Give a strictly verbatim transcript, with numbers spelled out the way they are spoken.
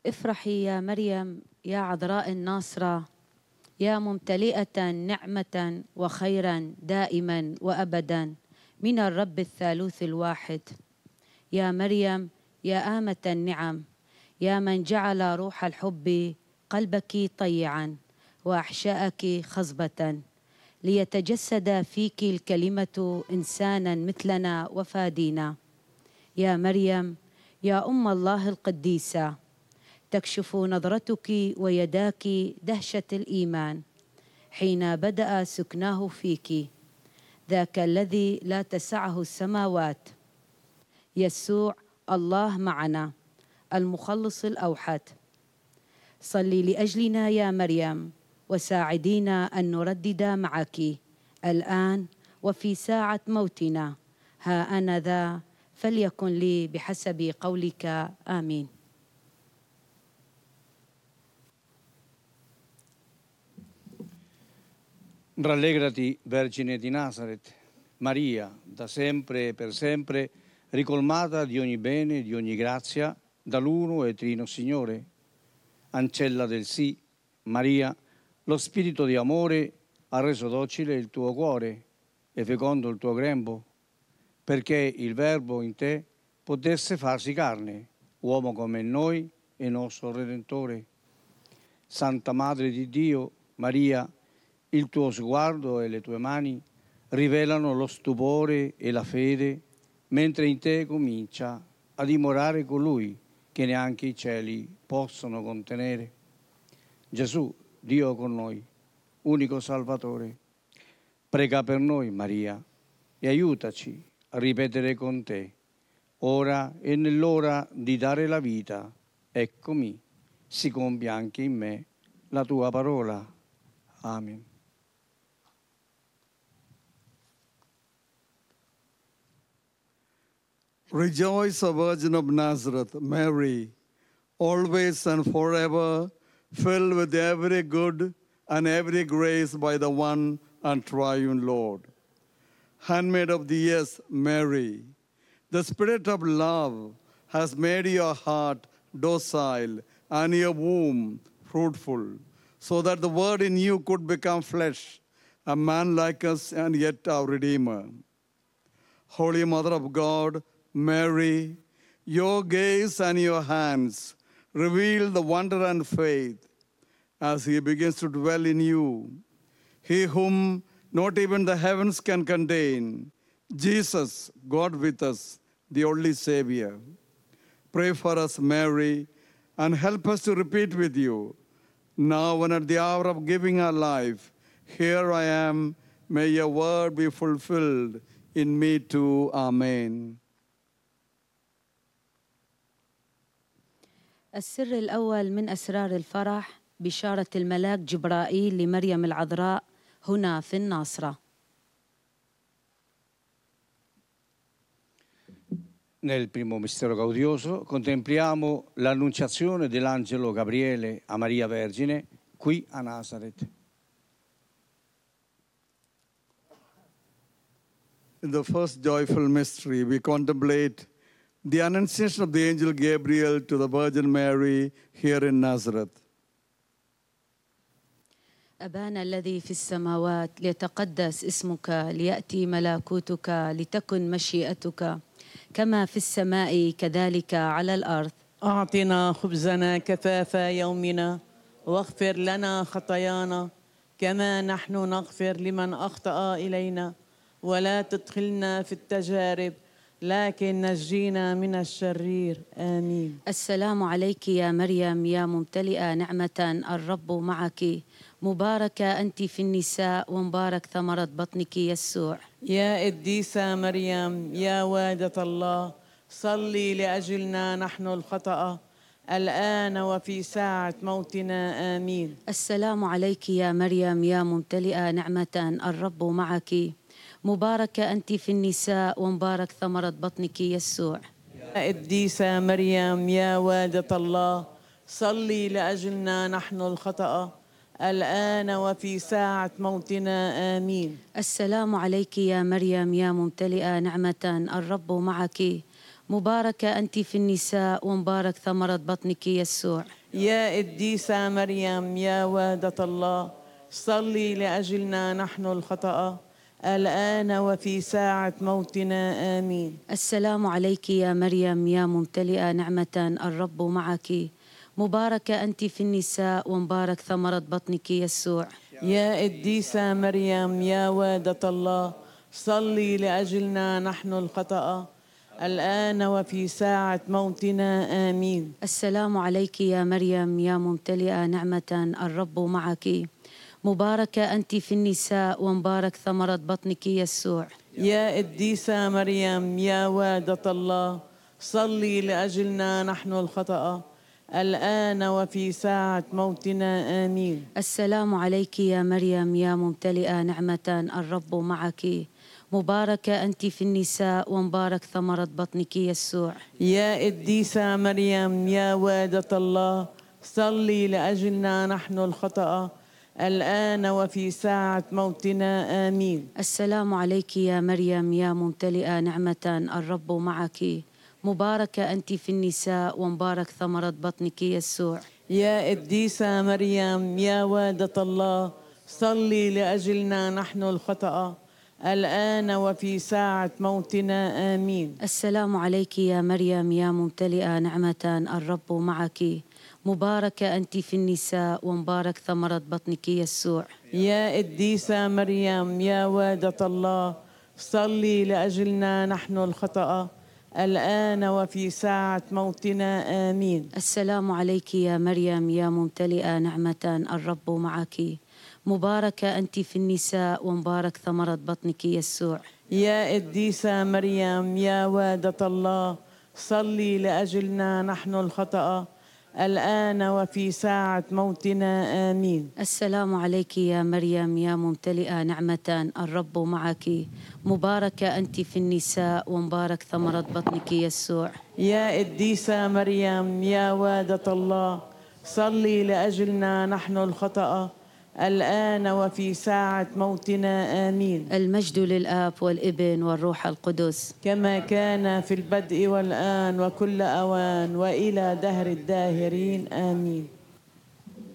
افرحي يا مريم يا عذراء الناصرة، يا ممتلئة نعمة وخيرا دائما وأبدا من الرب الثالوث الواحد. يا مريم يا آمة النعم، يا من جعل روح الحب قلبك طيعا وأحشاءك خصبة، ليتجسد فيك الكلمة إنسانا مثلنا وفادينا. يا مريم يا أم الله القديسة، تكشف نظرتك ويداك دهشة الإيمان حين بدأ سكناه فيك، ذاك الذي لا تسعه السماوات، يسوع الله معنا المخلص الأوحد. صلي لأجلنا يا مريم وساعدينا أن نردد معك الآن وفي ساعة موتنا، ها أنا ذا فليكن لي بحسب قولك، آمين. Rallegrati, Vergine di Nazaret, Maria, da sempre e per sempre, ricolmata di ogni bene e di ogni grazia, dall'uno e trino Signore. Ancella del sì, Maria, lo spirito di amore ha reso docile il tuo cuore e fecondo il tuo grembo, perché il Verbo in te potesse farsi carne, uomo come noi e nostro Redentore. Santa Madre di Dio, Maria, il tuo sguardo e le tue mani rivelano lo stupore e la fede, mentre in te comincia a dimorare colui che neanche i cieli possono contenere. Gesù, Dio con noi, unico Salvatore, prega per noi, Maria, e aiutaci a ripetere con te, ora e nell'ora di dare la vita, eccomi, si compie anche in me la tua parola. Amen. Rejoice, O Virgin of Nazareth, Mary, always and forever, filled with every good and every grace by the one and triune Lord. Handmaid of the years, Mary, the Spirit of love has made your heart docile and your womb fruitful, so that the Word in you could become flesh, a man like us and yet our Redeemer. Holy Mother of God, Mary, your gaze and your hands reveal the wonder and faith as he begins to dwell in you. He whom not even the heavens can contain, Jesus, God with us, the only Savior. Pray for us, Mary, and help us to repeat with you, now and at the hour of giving our life, here I am, may your word be fulfilled in me too. Amen. السر الأول من أسرار الفرح بشارة الملاك جبرائيل لمريم العذراء هنا في الناصرة. Nel primo mistero gaudioso contempliamo l'annunciazione dell'angelo Gabriele a Maria Vergine qui a Nazareth. In the first joyful mystery, we contemplate the annunciation of the angel Gabriel to the Virgin Mary here in Nazareth. أبانا الذي في السماوات ليتقدس اسمك، ليأتي ملكوتك، لتكن مشيئتك كما في السماء كذلك على الأرض. أعطنا خبزنا كفاف يومنا، واغفر لنا خطايانا كما نحن نغفر لمن أخطأ إلينا، ولا تدخلنا في التجارب لكن نجينا من الشرير. آمين. السلام عليك يا مريم يا ممتلئة نعمة، الرب معك، مباركة أنت في النساء ومبارك ثمرة بطنك يسوع. يا قديسة مريم يا والدة الله، صلي لأجلنا نحن الخطأ الآن وفي ساعة موتنا. آمين. السلام عليك يا مريم يا ممتلئة نعمة، الرب معك، مباركة أنت في النساء ومبارك ثمرة بطنك يسوع. يا قديسة مريم يا والدة الله، صلي لأجلنا نحن الخطأ الآن وفي ساعة موتنا. آمين. السلام عليك يا مريم يا ممتلئة نعمة، الرب معك، مباركة أنت في النساء ومبارك ثمرة بطنك يسوع. يا قديسة مريم يا والدة الله صلي لأجلنا نحن الخطأ الآن وفي ساعة موتنا آمين. السلام عليك يا مريم يا ممتلئة نعمة الرب معك، مباركة أنت في النساء ومبارك ثمرة بطنك يسوع. يا قديسة مريم يا والدة الله صلي لأجلنا نحن الخطأ الآن وفي ساعة موتنا آمين. السلام عليك يا مريم يا ممتلئة نعمة الرب معك، مباركة أنت في النساء ومبارك ثمرة بطنك يسوع. يا قديسة مريم يا والدة الله صلي لأجلنا نحن الخطأ الآن وفي ساعة موتنا آمين. السلام عليك يا مريم يا ممتلئة نعمة الرب معك، مباركة أنت في النساء ومبارك ثمرة بطنك يسوع. يا قديسة مريم يا والدة الله صلي لأجلنا نحن الخطأ الآن وفي ساعة موتنا آمين. السلام عليك يا مريم يا ممتلئة نعمة الرب معك، مباركة أنت في النساء ومبارك ثمرة بطنك يسوع. يا قديسة مريم يا والدة الله صلي لأجلنا نحن الخطأ الآن وفي ساعة موتنا آمين. السلام عليك يا مريم يا ممتلئة نعمة الرب معك، مباركة أنت في النساء ومبارك ثمرة بطنك يسوع. يا قديسة مريم يا والدة الله صلي لأجلنا نحن الخطأ الآن وفي ساعة موتنا آمين. السلام عليك يا مريم يا ممتلئة نعمة الرب معك، مباركة أنت في النساء ومبارك ثمرة بطنك يسوع. يا قديسة مريم يا والدة الله صلي لأجلنا نحن الخطأ الآن وفي ساعة موتنا آمين. السلام عليك يا مريم يا ممتلئة نعمة الرب معك، مباركة أنت في النساء ومبارك ثمرة بطنك يسوع. يا قديسة مريم يا والدة الله صلي لأجلنا نحن الخطأ الآن وفي ساعة موتنا آمين. المجد للآب والابن والروح القدس، كما كان في البدء والآن وكل أوان وإلى دهر الداهرين آمين.